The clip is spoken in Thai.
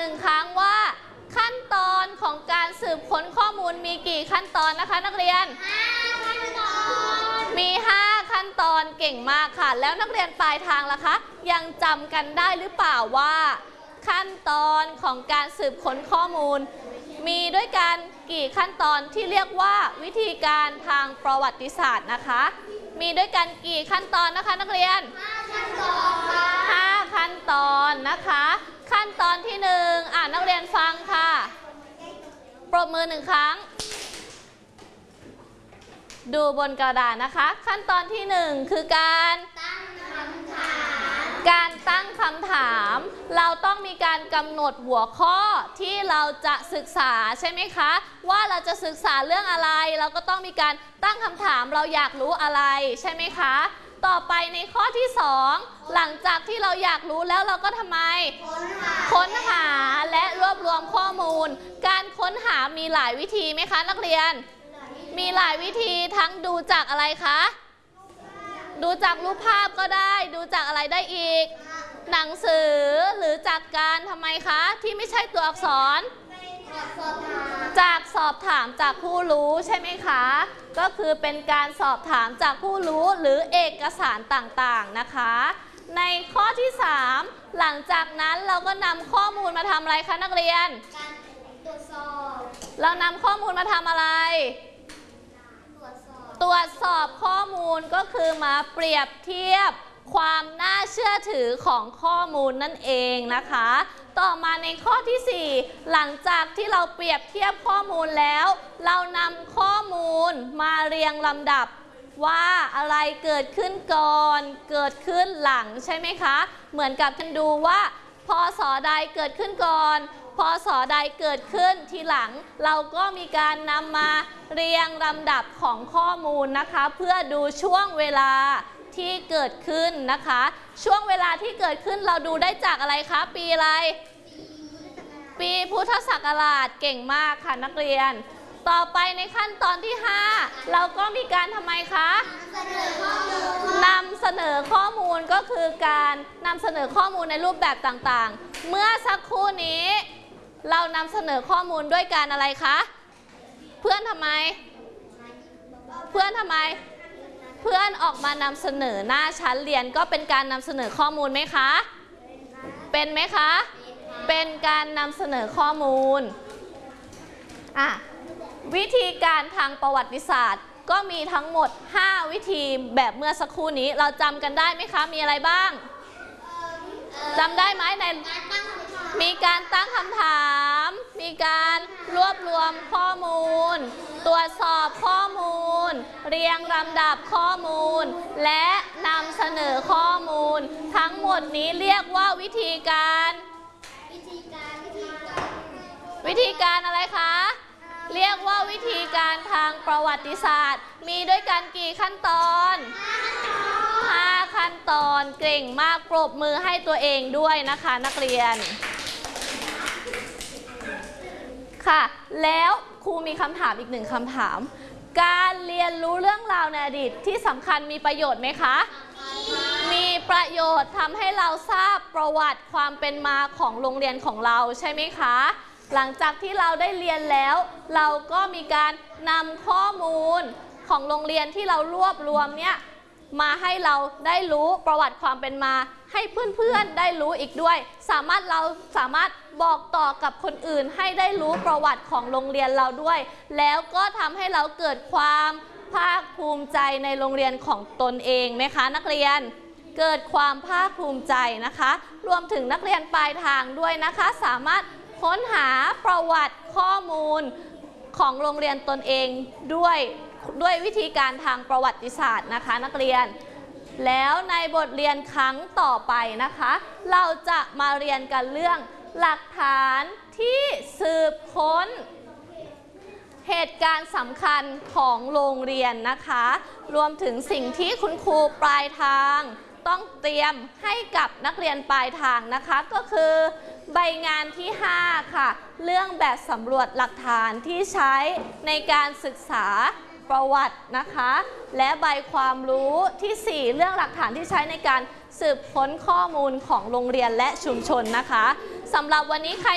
1 ครั้งว่าขั้นตอนของการสืบค้นข้อมูลมีกี่ขั้นตอนนะคะนักเรียน5 ขั้นตอนมี5 ขั้นตอนเก่งมากค่ะแล้วนักเรียนปลายทางล่ะคะยังจำกันได้หรือเปล่าว่าขั้นตอนของการสืบค้นข้อมูลมีด้วยกันกี่ขั้นตอนที่เรียกว่าวิธีการทางประวัติศาสตร์นะคะมีด้วยกันกี่ขั้นตอนนะคะนักเรียน5 ขั้นตอนค่ะ5 ขั้นตอนนะคะขั้นตอนที่1นักเรียนฟังค่ะปรบมือ1 ครั้งดูบนกระดาษนะคะขั้นตอนที่1คือการตั้งคำถามเราต้องมีการกำหนดหัวข้อที่เราจะศึกษาใช่ไหมคะว่าเราจะศึกษาเรื่องอะไรเราก็ต้องมีการตั้งคำถามเราอยากรู้อะไรใช่ไหมคะต่อไปในข้อที่2หลังจากที่เราอยากรู้แล้วเราก็ทำไมค้นหาและรวบรวมข้อมูลการค้นหามีหลายวิธีไหมคะนักเรียนมีหลายวิธีทั้งดูจากอะไรคะดูจากรูปภาพก็ได้ดูจากอะไรได้อีกหนังสือหรือจากการทำไมคะที่ไม่ใช่ตัวอักษรจากสอบถามจากผู้รู้ใช่ไหมคะก็คือเป็นการสอบถามจากผู้รู้หรือเอกสารต่างๆนะคะในข้อที่3หลังจากนั้นเราก็นำข้อมูลมาทำอะไรคะนักเรียนตรวจสอบเรานำข้อมูลมาทำอะไรตรวจสอบข้อมูลก็คือมาเปรียบเทียบความน่าเชื่อถือของข้อมูลนั่นเองนะคะต่อมาในข้อที่4หลังจากที่เราเปรียบเทียบข้อมูลแล้วเรานำข้อมูลมาเรียงลำดับว่าอะไรเกิดขึ้นก่อนเกิดขึ้นหลังใช่ไหมคะเหมือนกับกันดูว่าพศใดเกิดขึ้นก่อนพศใดเกิดขึ้นทีหลังเราก็มีการนำมาเรียงลำดับของข้อมูลนะคะเพื่อดูช่วงเวลาที่เกิดขึ้นนะคะช่วงเวลาที่เกิดขึ้นเราดูได้จากอะไรคะปีอะไรปีพุทธศักราชเก่งมากค่ะนักเรียนต่อไปในขั้นตอนที่5เราก็มีการทำไมคะนำเสนอข้อมูลก็คือการนำเสนอข้อมูลในรูปแบบต่างๆเมื่อสักครู่นี้เรานำเสนอข้อมูลด้วยการอะไรคะเพื่อนทำไมเพื่อนออกมานำเสนอหน้าชั้นเรียนก็เป็นการนำเสนอข้อมูลไหมคะเป็นไหมคะเป็นการนำเสนอข้อมูลวิธีการทางประวัติศาสตร์ก็มีทั้งหมด5วิธีแบบเมื่อสักครู่นี้เราจำกันได้ไหมคะมีอะไรบ้างจำได้ไหมในมีการตั้งคำถามมีการรวบรวมข้อมูลตรวจสอบข้อมูลเรียงลำดับข้อมูลและนำเสนอข้อมูลทั้งหมดนี้เรียกว่าวิธีการอะไรคะเรียกว่าวิธีการทางประวัติศาสตร์มีด้วยกันกี่ขั้นตอน5 ขั้นตอนเก่งมากปรบมือให้ตัวเองด้วยนะคะนักเรียนค่ะแล้วครูมีคำถามอีก1 คำถามการเรียนรู้เรื่องราวในอดีตที่สำคัญมีประโยชน์ไหมคะมีประโยชน์ทำให้เราทราบประวัติความเป็นมาของโรงเรียนของเราใช่ไหมคะหลังจากที่เราได้เรียนแล้วเราก็มีการนำข้อมูลของโรงเรียนที่เรารวบรวมเนี่ยมาให้เราได้รู้ประวัติความเป็นมาให้เพื่อนๆได้รู้อีกด้วยเราสามารถบอกต่อกับคนอื่นให้ได้รู้ประวัติของโรงเรียนเราด้วยแล้วก็ทำให้เราเกิดความภาคภูมิใจในโรงเรียนของตนเองไหมคะนักเรียนเกิดความภาคภูมิใจนะคะรวมถึงนักเรียนปลายทางด้วยนะคะสามารถค้นหาประวัติข้อมูลของโรงเรียนตนเองด้วยวิธีการทางประวัติศาสตร์นะคะนักเรียนแล้วในบทเรียนครั้งต่อไปนะคะเราจะมาเรียนกันเรื่องหลักฐานที่สืบค้นเหตุการณ์สำคัญของโรงเรียนนะคะรวมถึงสิ่งที่คุณครูปลายทางต้องเตรียมให้กับนักเรียนปลายทางนะคะก็คือใบงานที่5ค่ะเรื่องแบบสำรวจหลักฐานที่ใช้ในการศึกษาประวัตินะคะและใบความรู้ที่4เรื่องหลักฐานที่ใช้ในการสืบค้นข้อมูลของโรงเรียนและชุมชนนะคะสำหรับวันนี้ใคร